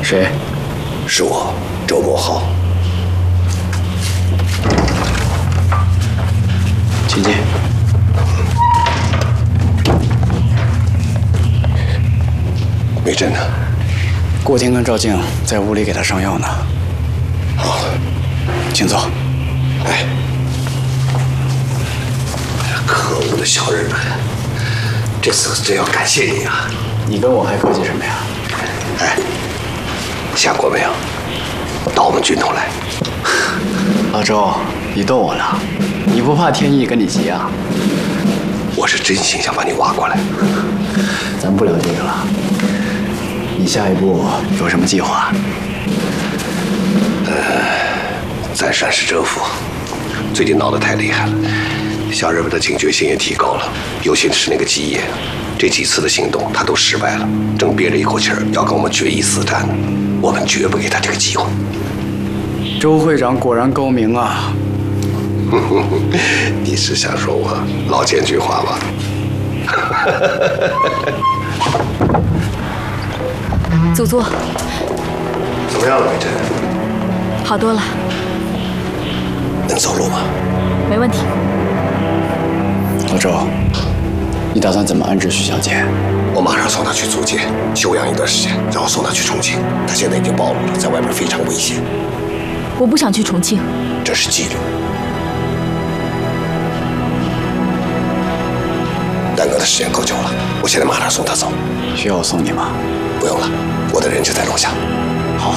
谁？ 是我，周墨浩。 请进。 梅珍呢？ 郭婷跟赵静在屋里给他上药呢。 好， 请坐。 哎，可恶的小日本，这次真要感谢你啊！ 你跟我还客气什么呀？ 哎，想过没有，到我们军统来？ 老周，你逗我呢？你不怕天意跟你急啊？ 我是真心想把你挖过来。 咱不聊这个了。你下一步有什么计划？ 在陕市政府，最近闹得太厉害了，小日本的警觉性也提高了，尤其是那个吉野，这几次的行动他都失败了，正憋着一口气儿要跟我们决一死战，我们绝不给他这个机会。 周会长果然高明啊！ 你是想说我老奸巨猾吧？ 祖座， 怎么样了，梅珍？ 好多了， 能走路吗？ 没问题。 老周，你打算怎么安置徐小姐？ 我马上送她去租界休养一段时间，然后送她去重庆。她现在已经暴露了，在外面非常危险。 我不想去重庆。 这是纪律。耽搁的时间够久了，我现在马上送她走。 需要我送你吗？ 不用了，我的人就在楼下。